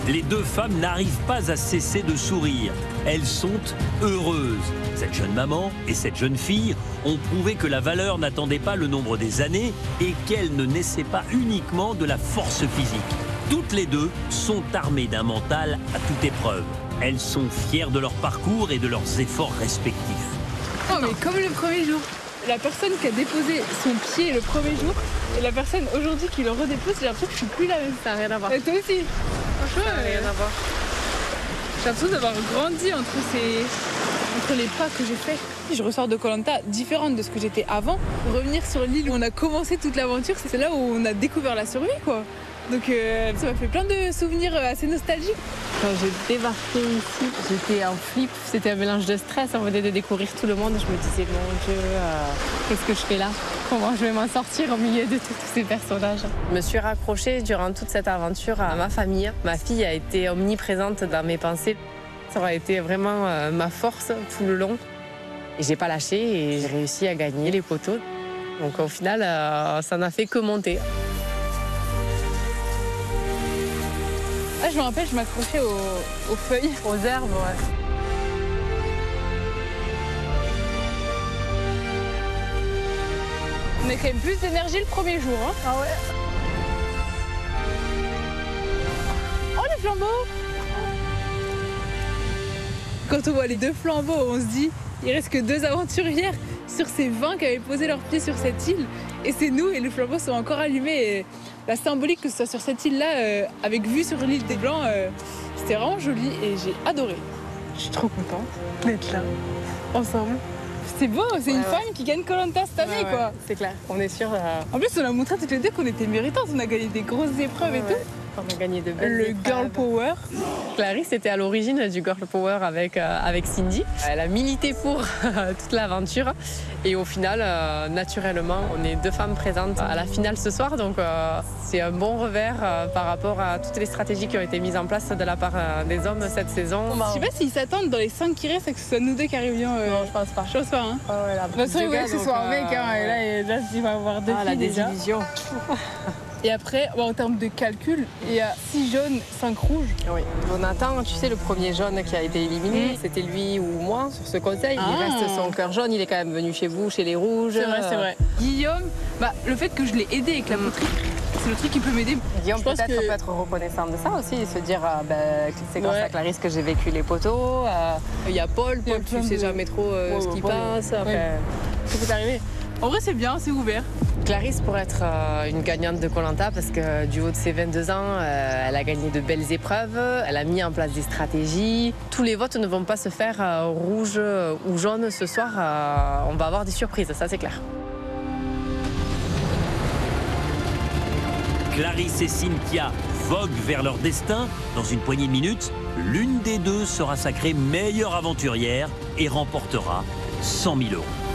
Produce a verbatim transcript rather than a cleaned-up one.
Les deux femmes n'arrivent pas à cesser de sourire. Elles sont heureuses. Cette jeune maman et cette jeune fille ont prouvé que la valeur n'attendait pas le nombre des années et qu'elle ne naissait pas uniquement de la force physique. Toutes les deux sont armées d'un mental à toute épreuve. Elles sont fières de leur parcours et de leurs efforts respectifs. Oh, mais comme le premier jour, la personne qui a déposé son pied le premier jour et la personne aujourd'hui qui le redépose, j'ai l'impression que je suis plus la même. Ça n'a rien à voir. Et toi aussi. Franchement, ça n'a rien à voir. J'ai l'impression d'avoir grandi entre, ces... entre les pas que j'ai faits. Je ressors de Koh Lanta différente de ce que j'étais avant. Revenir sur l'île où on a commencé toute l'aventure, c'est là où on a découvert la survie, quoi. Donc euh, ça m'a fait plein de souvenirs assez nostalgiques. Quand j'ai débarqué ici, j'étais en flip. C'était un mélange de stress. On venait de découvrir tout le monde. Je me disais, mon Dieu, euh, qu'est-ce que je fais là? Comment je vais m'en sortir au milieu de tous ces personnages? Je me suis raccrochée durant toute cette aventure à ma famille. Ma fille a été omniprésente dans mes pensées. Ça aurait été vraiment euh, ma force tout le long. Et j'ai pas lâché et j'ai réussi à gagner les poteaux. Donc au final, euh, ça n'a fait que monter. Ah, je me rappelle, je m'accrochais aux, aux feuilles. Aux herbes, ouais. On a quand même plus d'énergie le premier jour. Hein. Ah ouais. Oh, les flambeaux! Quand on voit les deux flambeaux, on se dit, il reste que deux aventurières sur ces vingt qui avaient posé leurs pieds sur cette île. Et c'est nous, et les flambeaux sont encore allumés. Et la symbolique que ce soit sur cette île-là, euh, avec vue sur l'île des Blancs, euh, c'était vraiment joli et j'ai adoré. Je suis trop contente d'être là, ensemble. C'est beau, c'est ouais, une ouais. femme qui gagne Koh Lanta cette année, ouais, quoi. Ouais, c'est clair, on est sûr. Euh... En plus, on a montré toutes les deux qu'on était méritantes, on a gagné des grosses épreuves ouais, et tout. Ouais. On a gagné de belles Le épreuves. Girl Power. Clarisse était à l'origine du Girl Power avec, euh, avec Cindy. Elle a milité pour toute l'aventure. Et au final, euh, naturellement, on est deux femmes présentes à la finale ce soir. Donc euh, c'est un bon revers euh, par rapport à toutes les stratégies qui ont été mises en place de la part euh, des hommes cette saison. Je sais pas s'ils s'attendent dans les cinq qui restent que ce soit nous deux qui arrivions. Euh... Non, je pense pas. Je pense pas. Hein. Oh, ouais, la bah, c'est vrai que ce soit un mec. Hein, euh... et là, et là, il va y avoir deux ah, filles la déjà. désillusion. Et après, bon, en termes de calcul, il y a six jaunes, cinq rouges. Oui. Jonathan, tu sais, le premier jaune qui a été éliminé, mmh. c'était lui ou moi sur ce conseil. Ah. Il reste son cœur jaune, il est quand même venu chez vous, chez les rouges. C'est vrai, c'est vrai. Guillaume, bah, le fait que je l'ai aidé avec la poterie, mmh. c'est le truc qui peut m'aider. Guillaume, peut-être que... peut être reconnaissant de ça aussi, se dire euh, bah, que c'est grâce ouais. à Clarisse que j'ai vécu les poteaux. Il euh, y a Paul, Paul, tu sais de... jamais trop euh, ouais, ce qui ouais, passe. Ouais. Enfin... Ça peut arriver. En vrai, c'est bien, c'est ouvert. Clarisse pour être euh, une gagnante de Koh Lanta parce que du haut de ses vingt-deux ans, euh, elle a gagné de belles épreuves, elle a mis en place des stratégies. Tous les votes ne vont pas se faire euh, rouge ou jaune ce soir. Euh, on va avoir des surprises, ça c'est clair. Clarisse et Cynthia voguent vers leur destin. Dans une poignée de minutes, l'une des deux sera sacrée meilleure aventurière et remportera cent mille euros.